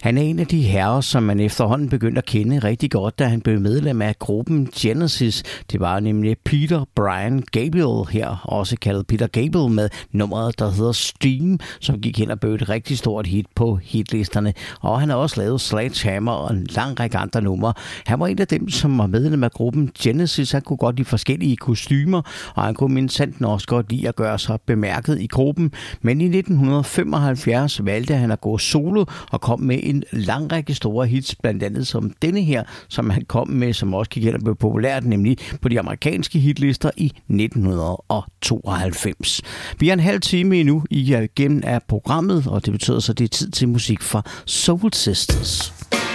Han er en af de herrer, som man efterhånden begyndte at kende rigtig godt, da han blev medlem af gruppen Genesis. Det var nemlig Peter Brian Gabriel her, også kaldet Peter Gabriel, med nummeret, der hedder Steam, som gik hen og blev et rigtig stort hit på hitlisterne. Og han har også lavet Sledgehammer og en lang række andre numre. Han var en af dem, som var medlem af gruppen Genesis. Han kunne godt lide forskellige kostymer, og han kunne mindst også godt lide at gøre sig bemærket i gruppen. Men i 1975 valgte han at gå solo og kom med en lang række store hits, blandt andet som denne her, som han kom med, som også gik hen og blev populært, nemlig på de amerikanske hitlister i 1992. Vi er en halv time endnu igennem af programmet, og det betyder så, at det er tid til musik fra Soul Sisters.